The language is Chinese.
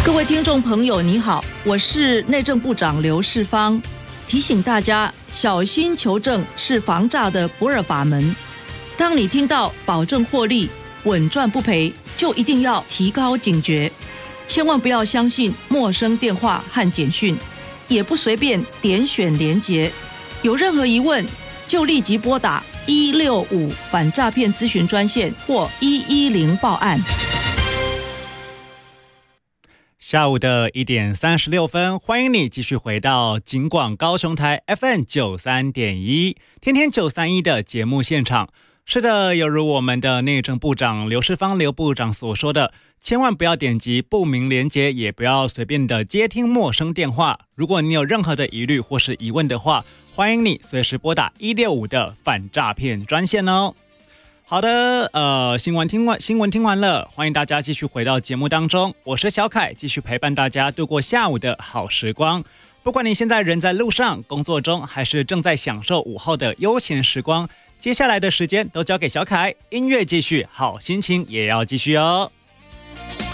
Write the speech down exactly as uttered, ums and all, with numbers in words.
各位听众朋友，你好，我是内政部长刘世芳，提醒大家小心求证是防诈的不二法门。当你听到保证获利、稳赚不赔，就一定要提高警觉，千万不要相信陌生电话和简讯，也不随便点选连结。有任何疑问，就立即拨打一六五反诈骗咨询专线或一一零报案。 下午的一点三十六分，欢迎你继续回到警广高雄台 F M 九三点一，天天九三一的节目现场。是的，犹如我们的内政部长刘世芳刘部长所说的，千万不要点击不明连结，也不要随便的接听陌生电话。如果你有任何的疑虑或是疑问的话，欢迎你随时拨打一六五的反诈骗专线哦。好的，呃，新闻听完，新闻听完了，欢迎大家继续回到节目当中，我是小凯，继续陪伴大家度过下午的好时光。不管你现在人在路上、工作中，还是正在享受午后的悠闲时光，接下来的时间都交给小凯，音乐继续，好心情也要继续哦。